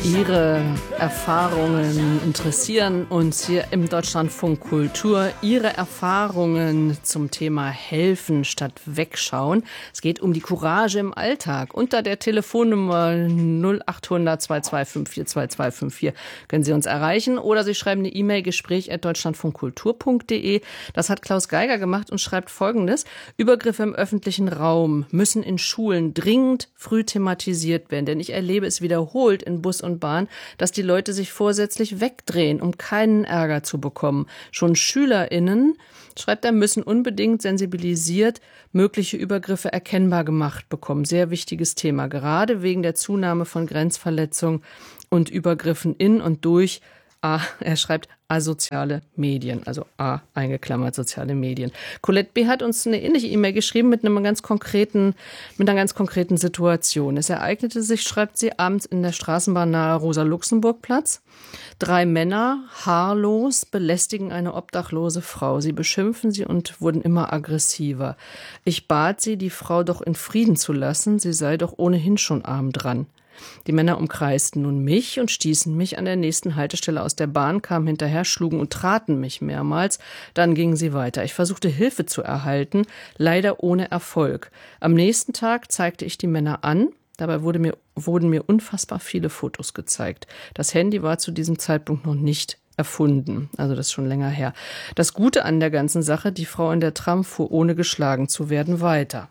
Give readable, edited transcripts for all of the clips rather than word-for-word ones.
Ihre Erfahrungen interessieren uns hier im Deutschlandfunk Kultur. Ihre Erfahrungen zum Thema Helfen statt Wegschauen. Es geht um die Courage im Alltag. Unter der Telefonnummer 0800 225 2254 können Sie uns erreichen oder Sie schreiben eine E-Mail gespräch@deutschlandfunkkultur.de. Das hat Klaus Geiger gemacht und schreibt Folgendes: Übergriffe im öffentlichen Raum müssen in Schulen dringend früh thematisiert werden, denn ich erlebe es wiederholt in Bus und Bahn, dass die Leute sich vorsätzlich wegdrehen, um keinen Ärger zu bekommen. Schon SchülerInnen, schreibt er, müssen unbedingt sensibilisiert mögliche Übergriffe erkennbar gemacht bekommen. Sehr wichtiges Thema, gerade wegen der Zunahme von Grenzverletzungen und Übergriffen in und durch, er schreibt, asoziale Medien, also A eingeklammert, soziale Medien. Colette B. hat uns eine ähnliche E-Mail geschrieben mit einer ganz konkreten Situation. Es ereignete sich, schreibt sie, abends in der Straßenbahn nahe Rosa-Luxemburg-Platz. 3 Männer, haarlos, belästigen eine obdachlose Frau. Sie beschimpfen sie und wurden immer aggressiver. Ich bat sie, die Frau doch in Frieden zu lassen, sie sei doch ohnehin schon arm dran. Die Männer umkreisten nun mich und stießen mich an der nächsten Haltestelle aus der Bahn, kamen hinterher, schlugen und traten mich mehrmals. Dann gingen sie weiter. Ich versuchte Hilfe zu erhalten, leider ohne Erfolg. Am nächsten Tag zeigte ich die Männer an. Dabei wurden mir unfassbar viele Fotos gezeigt. Das Handy war zu diesem Zeitpunkt noch nicht erfunden. Also das ist schon länger her. Das Gute an der ganzen Sache, die Frau in der Tram fuhr ohne geschlagen zu werden weiter.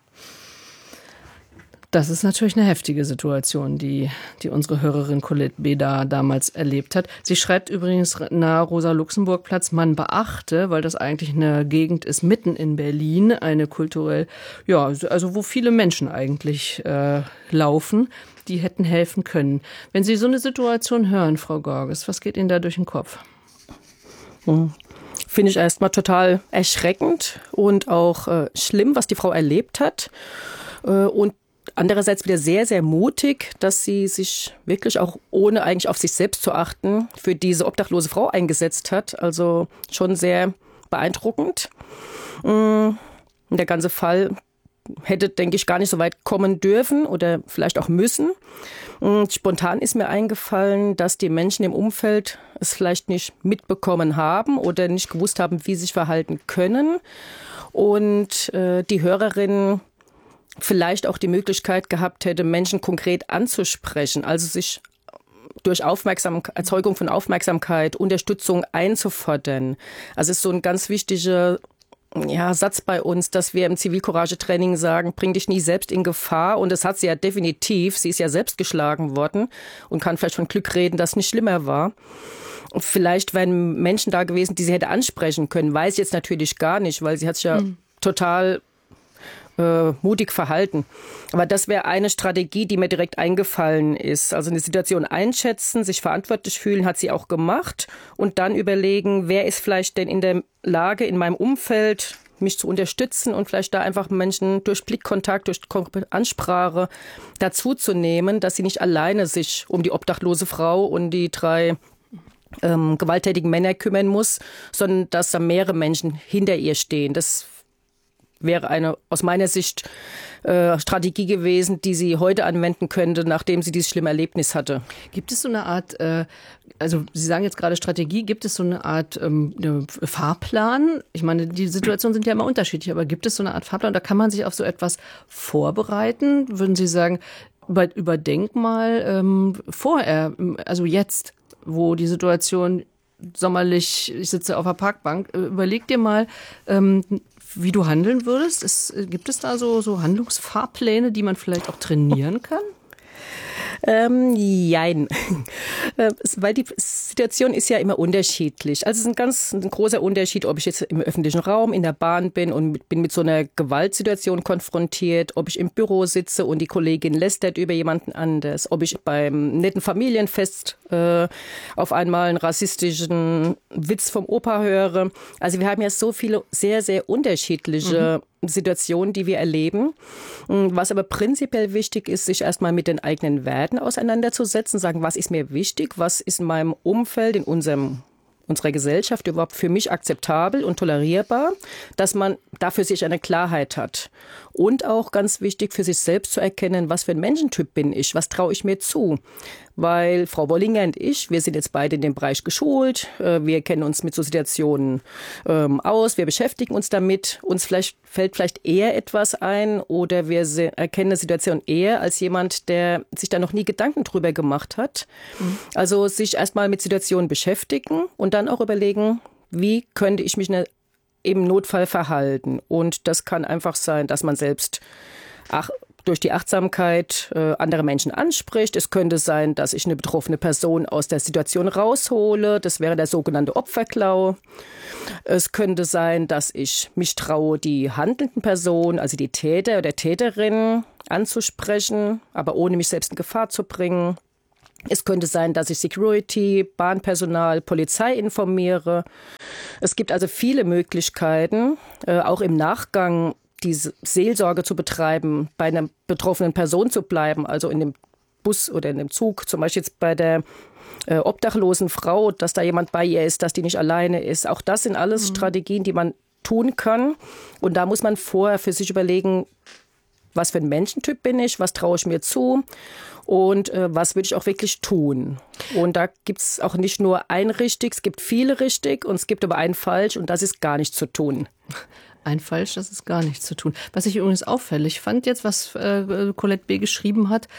Das ist natürlich eine heftige Situation, die unsere Hörerin Colette B. damals erlebt hat. Sie schreibt übrigens nahe Rosa-Luxemburg-Platz, man beachte, weil das eigentlich eine Gegend ist mitten in Berlin, eine kulturell, ja, also wo viele Menschen eigentlich laufen, die hätten helfen können. Wenn Sie so eine Situation hören, Frau Gorges, was geht Ihnen da durch den Kopf? Finde ich erstmal total erschreckend und auch schlimm, was die Frau erlebt hat. Und andererseits wieder sehr, sehr mutig, dass sie sich wirklich auch ohne eigentlich auf sich selbst zu achten für diese obdachlose Frau eingesetzt hat. Also schon sehr beeindruckend. Der ganze Fall hätte, denke ich, gar nicht so weit kommen dürfen oder vielleicht auch müssen. Spontan ist mir eingefallen, dass die Menschen im Umfeld es vielleicht nicht mitbekommen haben oder nicht gewusst haben, wie sie sich verhalten können. Und die Hörerin vielleicht auch die Möglichkeit gehabt hätte, Menschen konkret anzusprechen, also sich durch Erzeugung von Aufmerksamkeit, Unterstützung einzufordern. Also es ist so ein ganz wichtiger Satz bei uns, dass wir im Zivilcourage-Training sagen, bring dich nie selbst in Gefahr. Und das hat sie ja definitiv. Sie ist ja selbst geschlagen worden und kann vielleicht von Glück reden, dass es nicht schlimmer war. Und vielleicht wären Menschen da gewesen, die sie hätte ansprechen können. Weiß ich jetzt natürlich gar nicht, weil sie hat sich ja total mutig verhalten. Aber das wäre eine Strategie, die mir direkt eingefallen ist. Also eine Situation einschätzen, sich verantwortlich fühlen, hat sie auch gemacht. Und dann überlegen, wer ist vielleicht denn in der Lage, in meinem Umfeld mich zu unterstützen und vielleicht da einfach Menschen durch Blickkontakt, durch Ansprache dazu zu nehmen, dass sie nicht alleine sich um die obdachlose Frau und die 3 gewalttätigen Männer kümmern muss, sondern dass da mehrere Menschen hinter ihr stehen. Das wäre eine aus meiner Sicht Strategie gewesen, die sie heute anwenden könnte, nachdem sie dieses schlimme Erlebnis hatte. Gibt es so eine Art, also Sie sagen jetzt gerade Strategie, gibt es so eine Art Fahrplan? Ich meine, die Situationen sind ja immer unterschiedlich, aber gibt es so eine Art Fahrplan? Da kann man sich auf so etwas vorbereiten? Würden Sie sagen, überdenk mal vorher, also jetzt, wo die Situation sommerlich, ich sitze auf der Parkbank, überleg dir mal, wie du handeln würdest. Gibt es da so Handlungsfahrpläne, die man vielleicht auch trainieren kann? Jein. Weil die Situation ist ja immer unterschiedlich. Also es ist ein großer Unterschied, ob ich jetzt im öffentlichen Raum, in der Bahn bin und bin mit so einer Gewaltsituation konfrontiert, ob ich im Büro sitze und die Kollegin lästert über jemanden anders, ob ich beim netten Familienfest auf einmal einen rassistischen Witz vom Opa höre. Also wir haben ja so viele sehr, sehr unterschiedliche Situationen, die wir erleben. Was aber prinzipiell wichtig ist, sich erstmal mit den eigenen Werten auseinanderzusetzen, sagen, was ist mir wichtig, was ist in meinem Umfeld, in unserer Gesellschaft überhaupt für mich akzeptabel und tolerierbar, dass man dafür sich eine Klarheit hat. Und auch ganz wichtig für sich selbst zu erkennen, was für ein Menschentyp bin ich, was traue ich mir zu. weil Frau Wollinger und ich, wir sind jetzt beide in dem Bereich geschult, wir kennen uns mit so Situationen aus, wir beschäftigen uns damit, uns fällt vielleicht eher etwas ein oder wir erkennen eine Situation eher als jemand, der sich da noch nie Gedanken drüber gemacht hat. Also sich erstmal mit Situationen beschäftigen und dann auch überlegen, wie könnte ich mich im Notfall verhalten. Und das kann einfach sein, dass man selbst durch die Achtsamkeit andere Menschen anspricht. Es könnte sein, dass ich eine betroffene Person aus der Situation raushole. Das wäre der sogenannte Opferklau. Es könnte sein, dass ich mich traue, die handelnden Personen, also die Täter oder Täterin anzusprechen, aber ohne mich selbst in Gefahr zu bringen. Es könnte sein, dass ich Security, Bahnpersonal, Polizei informiere. Es gibt also viele Möglichkeiten, auch im Nachgang diese Seelsorge zu betreiben, bei einer betroffenen Person zu bleiben, also in dem Bus oder in dem Zug, zum Beispiel jetzt bei der obdachlosen Frau, dass da jemand bei ihr ist, dass die nicht alleine ist. Auch das sind alles Strategien, die man tun kann. Und da muss man vorher für sich überlegen, was für ein Menschentyp bin ich, was traue ich mir zu und was würde ich auch wirklich tun. Und da gibt es auch nicht nur ein richtig, es gibt viele richtig und es gibt aber ein falsch und das ist gar nichts zu tun. Ein falsch, das ist gar nichts zu tun. Was ich übrigens auffällig fand jetzt, was Colette B. geschrieben hat,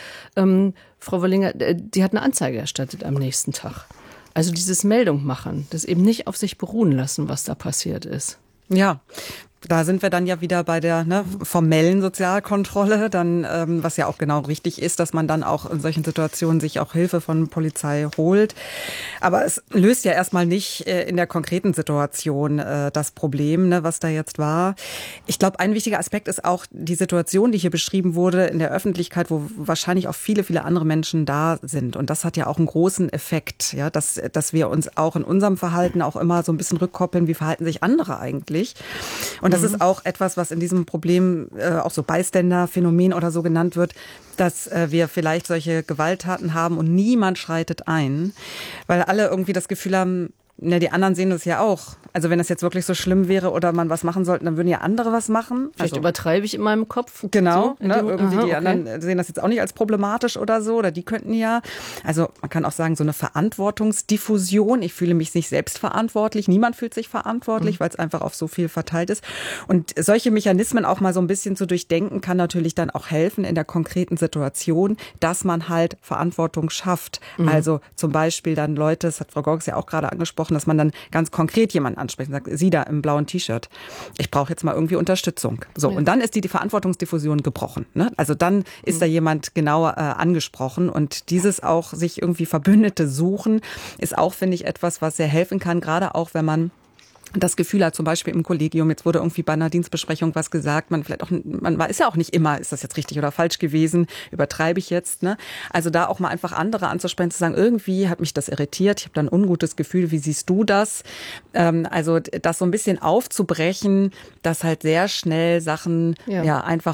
Frau Wollinger, die hat eine Anzeige erstattet am nächsten Tag. Also dieses Meldung machen, das eben nicht auf sich beruhen lassen, was da passiert ist. Ja, da sind wir dann ja wieder bei der formellen Sozialkontrolle, dann was ja auch genau richtig ist, dass man dann auch in solchen Situationen sich auch Hilfe von Polizei holt. Aber es löst ja erstmal nicht in der konkreten Situation das Problem, was da jetzt war. Ich glaube, ein wichtiger Aspekt ist auch die Situation, die hier beschrieben wurde in der Öffentlichkeit, wo wahrscheinlich auch viele, viele andere Menschen da sind. Und das hat ja auch einen großen Effekt, ja, dass wir uns auch in unserem Verhalten auch immer so ein bisschen rückkoppeln, wie verhalten sich andere eigentlich. Und das ist auch etwas, was in diesem Problem auch so Bystander-Phänomen oder so genannt wird, dass wir vielleicht solche Gewalttaten haben und niemand schreitet ein, weil alle irgendwie das Gefühl haben, die anderen sehen das ja auch. Also wenn es jetzt wirklich so schlimm wäre oder man was machen sollte, dann würden ja andere was machen. Vielleicht also, übertreibe ich in meinem Kopf. Genau, so, irgendwie die anderen sehen das jetzt auch nicht als problematisch oder so, oder die könnten ja. Also man kann auch sagen, so eine Verantwortungsdiffusion. Ich fühle mich nicht selbst verantwortlich. Niemand fühlt sich verantwortlich, weil es einfach auf so viel verteilt ist. Und solche Mechanismen auch mal so ein bisschen zu durchdenken, kann natürlich dann auch helfen in der konkreten Situation, dass man halt Verantwortung schafft. Also zum Beispiel dann Leute, das hat Frau Gorges ja auch gerade angesprochen, dass man dann ganz konkret jemanden anspricht und sagt, Sie da im blauen T-Shirt, ich brauche jetzt mal irgendwie Unterstützung. So, und dann ist die Verantwortungsdiffusion gebrochen. Ne? Also dann ist da jemand genauer angesprochen und dieses auch sich irgendwie Verbündete suchen, ist auch, finde ich, etwas, was sehr helfen kann, gerade auch, wenn man das Gefühl hat, zum Beispiel im Kollegium, jetzt wurde irgendwie bei einer Dienstbesprechung was gesagt, man weiß ja auch nicht immer, ist das jetzt richtig oder falsch gewesen, übertreibe ich jetzt, ne? Also da auch mal einfach andere anzusprechen, zu sagen, irgendwie hat mich das irritiert, ich habe da ein ungutes Gefühl, wie siehst du das? Also das so ein bisschen aufzubrechen, dass halt sehr schnell Sachen einfach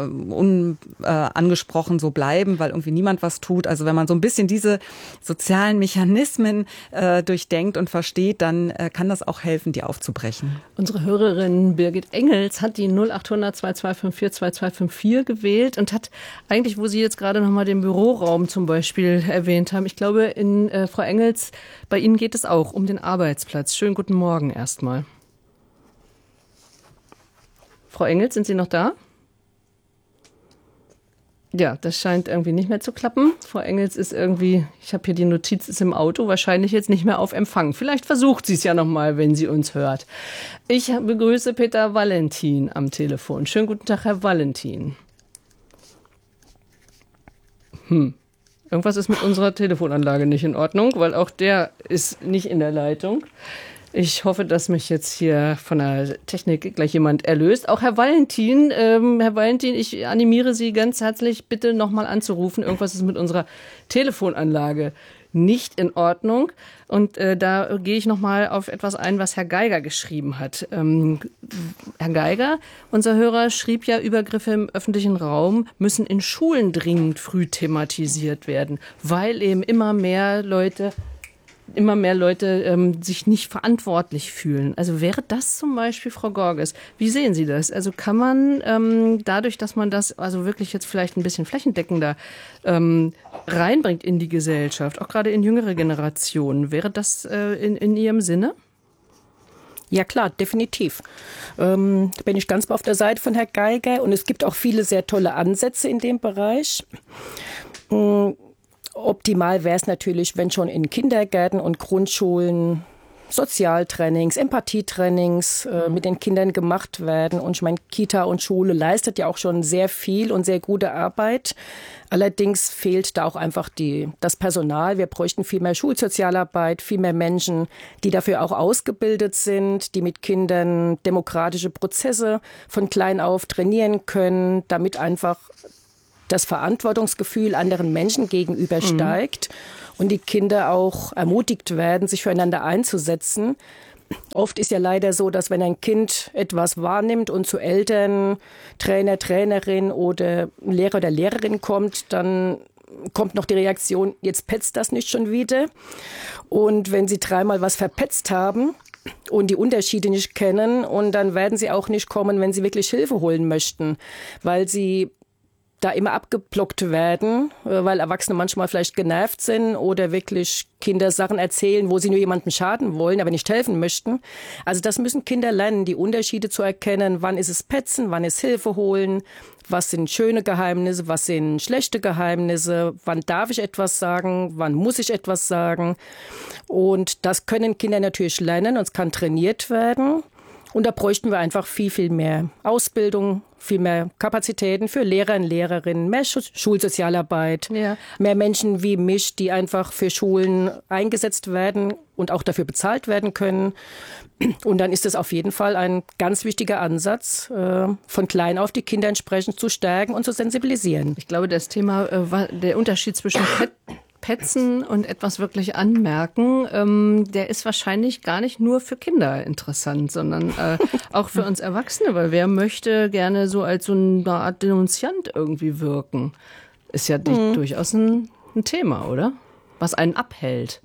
unangesprochen so bleiben, weil irgendwie niemand was tut. Also wenn man so ein bisschen diese sozialen Mechanismen durchdenkt und versteht, dann kann das auch helfen, die aufzubrechen. Unsere Hörerin Birgit Engels hat die 0800 2254 2254 gewählt und hat eigentlich, wo Sie jetzt gerade nochmal den Büroraum zum Beispiel erwähnt haben, ich glaube, Frau Engels, bei Ihnen geht es auch um den Arbeitsplatz. Schönen guten Morgen erstmal. Frau Engels, sind Sie noch da? Ja, das scheint irgendwie nicht mehr zu klappen. Frau Engels ist irgendwie, ich habe hier die Notiz, ist im Auto, wahrscheinlich jetzt nicht mehr auf Empfang. Vielleicht versucht sie es ja nochmal, wenn sie uns hört. Ich begrüße Peter Valentin am Telefon. Schönen guten Tag, Herr Valentin. Irgendwas ist mit unserer Telefonanlage nicht in Ordnung, weil auch der ist nicht in der Leitung. Ich hoffe, dass mich jetzt hier von der Technik gleich jemand erlöst. Auch Herr Valentin, ich animiere Sie ganz herzlich, bitte nochmal anzurufen. Irgendwas ist mit unserer Telefonanlage nicht in Ordnung. Und da gehe ich nochmal auf etwas ein, was Herr Geiger geschrieben hat. Herr Geiger, unser Hörer, schrieb ja, Übergriffe im öffentlichen Raum müssen in Schulen dringend früh thematisiert werden, weil eben immer mehr Leute immer mehr Leute sich nicht verantwortlich fühlen. Also wäre das zum Beispiel, Frau Gorges, wie sehen Sie das? Also kann man dadurch, dass man das also wirklich jetzt vielleicht ein bisschen flächendeckender reinbringt in die Gesellschaft, auch gerade in jüngere Generationen, wäre das in Ihrem Sinne? Ja klar, definitiv. Bin ich ganz auf der Seite von Herrn Geiger und es gibt auch viele sehr tolle Ansätze in dem Bereich. Optimal wäre es natürlich, wenn schon in Kindergärten und Grundschulen Sozialtrainings, Empathietrainings mit den Kindern gemacht werden. Und ich meine, Kita und Schule leistet ja auch schon sehr viel und sehr gute Arbeit. Allerdings fehlt da auch einfach das Personal. Wir bräuchten viel mehr Schulsozialarbeit, viel mehr Menschen, die dafür auch ausgebildet sind, die mit Kindern demokratische Prozesse von klein auf trainieren können, damit einfach das Verantwortungsgefühl anderen Menschen gegenüber steigt und die Kinder auch ermutigt werden, sich füreinander einzusetzen. Oft ist ja leider so, dass wenn ein Kind etwas wahrnimmt und zu Eltern, Trainer, Trainerin oder Lehrer oder Lehrerin kommt, dann kommt noch die Reaktion, jetzt petzt das nicht schon wieder. Und wenn sie dreimal was verpetzt haben und die Unterschiede nicht kennen, und dann werden sie auch nicht kommen, wenn sie wirklich Hilfe holen möchten, weil sie da immer abgeblockt werden, weil Erwachsene manchmal vielleicht genervt sind oder wirklich Kinder Sachen erzählen, wo sie nur jemandem schaden wollen, aber nicht helfen möchten. Also das müssen Kinder lernen, die Unterschiede zu erkennen. Wann ist es Petzen, wann ist Hilfe holen, was sind schöne Geheimnisse, was sind schlechte Geheimnisse, wann darf ich etwas sagen, wann muss ich etwas sagen. Und das können Kinder natürlich lernen und es kann trainiert werden. Und da bräuchten wir einfach viel, viel mehr Ausbildung, viel mehr Kapazitäten für Lehrer und Lehrerinnen, mehr Schulsozialarbeit, mehr Menschen wie mich, die einfach für Schulen eingesetzt werden und auch dafür bezahlt werden können. Und dann ist es auf jeden Fall ein ganz wichtiger Ansatz, von klein auf die Kinder entsprechend zu stärken und zu sensibilisieren. Ich glaube, das Thema, der Unterschied zwischen Petzen und etwas wirklich anmerken, der ist wahrscheinlich gar nicht nur für Kinder interessant, sondern auch für uns Erwachsene, weil wer möchte gerne so als so eine Art Denunziant irgendwie wirken? Ist ja durchaus ein Thema, oder? Was einen abhält.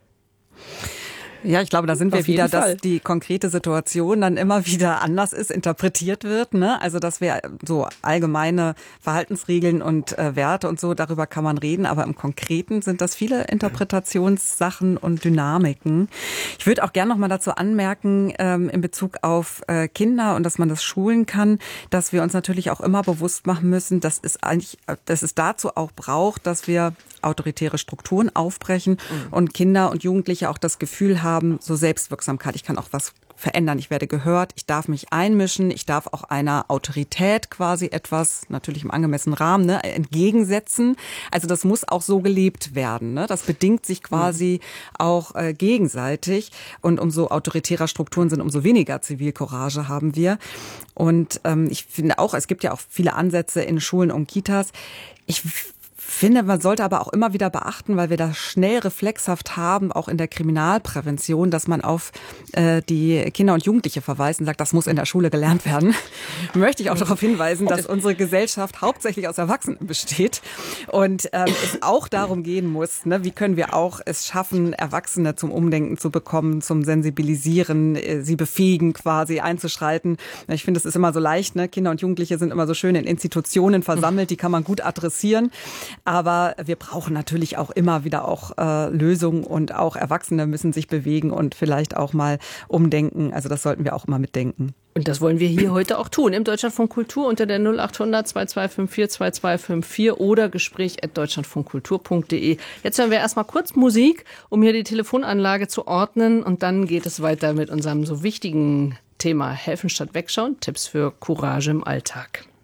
Ja, ich glaube, da sind wir wieder, dass die konkrete Situation dann immer wieder anders ist, interpretiert wird, ne? Also, dass wir so allgemeine Verhaltensregeln und Werte und so, darüber kann man reden, aber im Konkreten sind das viele Interpretationssachen und Dynamiken. Ich würde auch gerne noch mal dazu anmerken, in Bezug auf Kinder und dass man das schulen kann, dass wir uns natürlich auch immer bewusst machen müssen, dass es dazu auch braucht, dass wir autoritäre Strukturen aufbrechen und Kinder und Jugendliche auch das Gefühl haben, so Selbstwirksamkeit, ich kann auch was verändern, ich werde gehört, ich darf mich einmischen, ich darf auch einer Autorität quasi etwas, natürlich im angemessenen Rahmen, ne, entgegensetzen. Also das muss auch so gelebt werden. Ne? Das bedingt sich quasi auch gegenseitig. Und umso autoritärer Strukturen sind, umso weniger Zivilcourage haben wir. Und ich finde auch, es gibt ja auch viele Ansätze in Schulen und Kitas. Ich finde, man sollte aber auch immer wieder beachten, weil wir da schnell reflexhaft haben, auch in der Kriminalprävention, dass man auf die Kinder und Jugendliche verweist und sagt, das muss in der Schule gelernt werden. Möchte ich auch darauf hinweisen, dass unsere Gesellschaft hauptsächlich aus Erwachsenen besteht und es auch darum gehen muss, ne, wie können wir auch es schaffen, Erwachsene zum Umdenken zu bekommen, zum Sensibilisieren, sie befähigen quasi einzuschreiten. Ich finde, es ist immer so leicht, ne? Kinder und Jugendliche sind immer so schön in Institutionen versammelt, die kann man gut adressieren. Aber wir brauchen natürlich auch immer wieder auch Lösungen und auch Erwachsene müssen sich bewegen und vielleicht auch mal umdenken. Also das sollten wir auch immer mitdenken. Und das wollen wir hier heute auch tun. Im Deutschlandfunk Kultur unter der 0800 2254 2254 oder gespräch@deutschlandfunkkultur.de. Jetzt hören wir erstmal kurz Musik, um hier die Telefonanlage zu ordnen. Und dann geht es weiter mit unserem so wichtigen Thema Helfen statt Wegschauen. Tipps für Courage im Alltag.